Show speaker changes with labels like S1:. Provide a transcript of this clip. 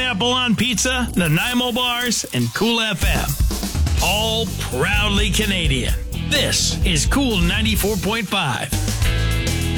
S1: Pineapple on Pizza, Nanaimo Bars, and Cool FM. All proudly Canadian. This is Cool 94.5.